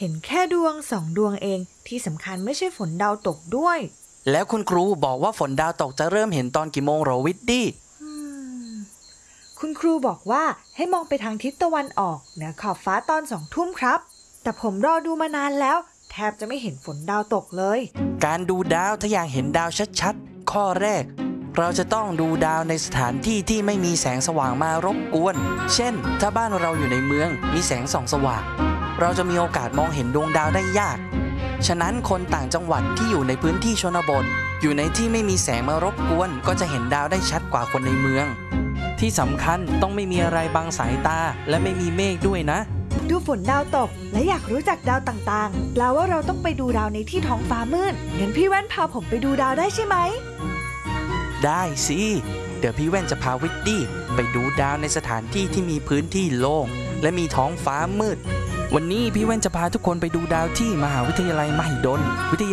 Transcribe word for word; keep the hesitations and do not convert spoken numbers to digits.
เห็นแค่ดวงสองดวงเองที่สำคัญไม่ใช่ฝนดาวตกด้วยแล้วคุณครูบอกว่าฝนดาวตกจะเริ่มเห็นตอนกี่โมงเหรอวิดดี้คุณครูบอกว่าให้มองไปทางทิศตะวันออกเหนือขอบฟ้าตอนสองทุ่มครับแต่ผมรอดูมานานแล้วแทบจะไม่เห็นฝนดาวตกเลยการดูดาวถ้าอยากเห็นดาวชัดๆข้อแรกเราจะต้องดูดาวในสถานที่ที่ไม่มีแสงสว่างมารบกวนเช่นถ้าบ้านเราอยู่ในเมืองมีแสงส่องสว่างเราจะมีโอกาสมองเห็นดวงดาวได้ยากฉะนั้นคนต่างจังหวัดที่อยู่ในพื้นที่ชนบทอยู่ในที่ไม่มีแสงมารบกวนก็จะเห็นดาวได้ชัดกว่าคนในเมืองที่สำคัญต้องไม่มีอะไรบังสายตาและไม่มีเมฆด้วยนะดูฝนดาวตกและอยากรู้จักดาวต่างๆแปลว่าเราต้องไปดูดาวในที่ท้องฟ้ามืดงั้นพี่แว่นพาผมไปดูดาวได้ใช่ไหมได้สิเดี๋ยวพี่แว่นจะพาวิดดี้ไปดูดาวในสถานที่ที่มีพื้นที่โล่งและมีท้องฟ้ามืดวันนี้พี่แว่นจะพาทุกคนไปดูดาวที่มหาวิทยาลัยมหิดลวิทยา